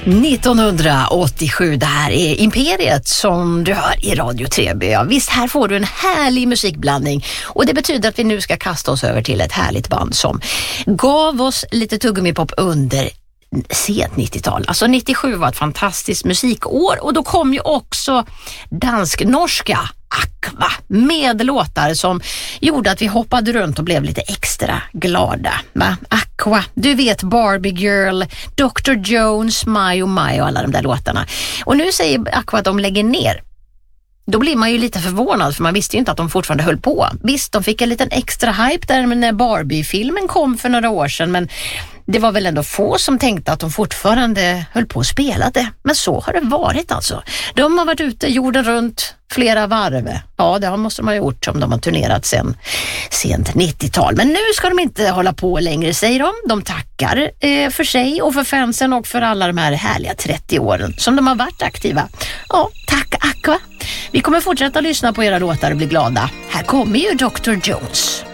1987, det här är Imperiet som du hör i Radio 3B. Ja, visst, här får du en härlig musikblandning och det betyder att vi nu ska kasta oss över till ett härligt band som gav oss lite tuggummipop under sent 90-tal. Alltså 97 var ett fantastiskt musikår och då kom ju också dansk-norska Aqua med låtar som gjorde att vi hoppade runt och blev lite extra glada. Va? Aqua, du vet Barbie Girl, Dr. Jones, My och alla de där låtarna. Och nu säger Aqua att de lägger ner. Då blir man ju lite förvånad för man visste ju inte att de fortfarande höll på. Visst, de fick en liten extra hype där när Barbie-filmen kom för några år sedan, men det var väl ändå få som tänkte att de fortfarande höll på att spela det. Men så har det varit alltså. De har varit ute jorden runt flera varv. Ja, det måste de ha gjort om de har turnerat sen sent 90-tal. Men nu ska de inte hålla på längre, säger de. De tackar för sig och för fansen och för alla de här härliga 30 åren som de har varit aktiva. Ja, tack Aqua. Vi kommer fortsätta lyssna på era låtar och bli glada. Här kommer ju Dr. Jones.